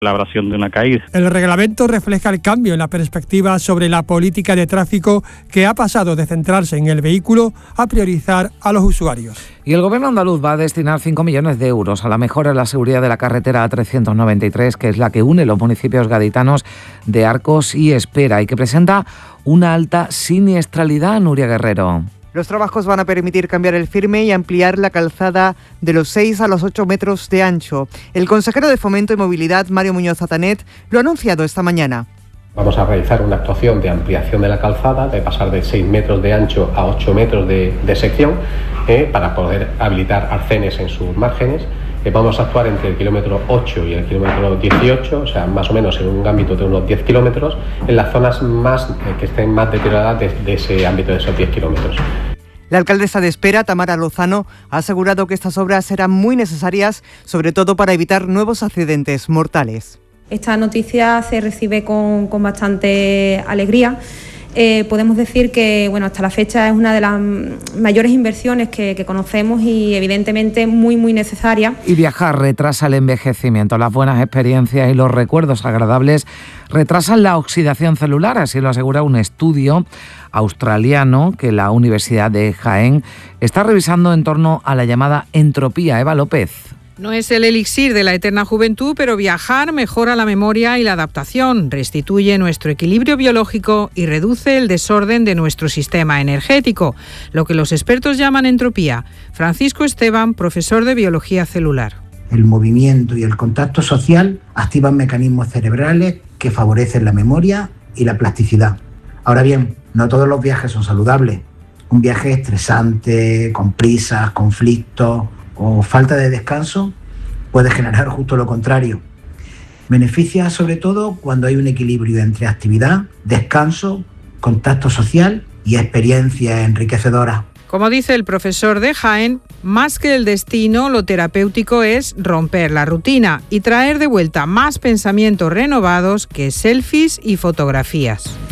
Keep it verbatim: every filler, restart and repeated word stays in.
la abrasión de una caída. El reglamento refleja el cambio en la perspectiva sobre la política de tráfico, que ha pasado de centrarse en el vehículo a priorizar a los usuarios. Y el Gobierno andaluz va a destinar cinco millones de euros a la mejora de la seguridad de la carretera A trescientos noventa y tres, que es la que une los municipios gaditanos de Arcos y Espera y que presenta una alta siniestralidad. Nuria Guerrero. Los trabajos van a permitir cambiar el firme y ampliar la calzada de los seis a los ocho metros de ancho. El consejero de Fomento y Movilidad, Mario Muñoz Atanet, lo ha anunciado esta mañana. Vamos a realizar una actuación de ampliación de la calzada, de pasar de seis metros de ancho a ocho metros de, de sección, eh, para poder habilitar arcenes en sus márgenes. Eh, vamos a actuar entre el kilómetro ocho y el kilómetro dieciocho, o sea, más o menos en un ámbito de unos diez kilómetros, en las zonas más eh, que estén más deterioradas de, de ese ámbito de esos diez kilómetros. La alcaldesa de Espera, Tamara Lozano, ha asegurado que estas obras serán muy necesarias, sobre todo para evitar nuevos accidentes mortales. Esta noticia se recibe con, con bastante alegría. Eh, podemos decir que bueno, hasta la fecha es una de las mayores inversiones que, que conocemos y evidentemente muy muy necesaria. Y viajar retrasa el envejecimiento. Las buenas experiencias y los recuerdos agradables retrasan la oxidación celular, así lo asegura un estudio australiano que la Universidad de Jaén está revisando en torno a la llamada entropía. Eva López. No es el elixir de la eterna juventud, pero viajar mejora la memoria y la adaptación, restituye nuestro equilibrio biológico y reduce el desorden de nuestro sistema energético, lo que los expertos llaman entropía. Francisco Esteban, profesor de biología celular. El movimiento y el contacto social activan mecanismos cerebrales que favorecen la memoria y la plasticidad. Ahora bien, no todos los viajes son saludables. Un viaje estresante, con prisas, conflictos o falta de descanso puede generar justo lo contrario. Beneficia sobre todo cuando hay un equilibrio entre actividad, descanso, contacto social y experiencia enriquecedora. Como dice el profesor de Jaén, más que el destino, lo terapéutico es romper la rutina y traer de vuelta más pensamientos renovados que selfies y fotografías.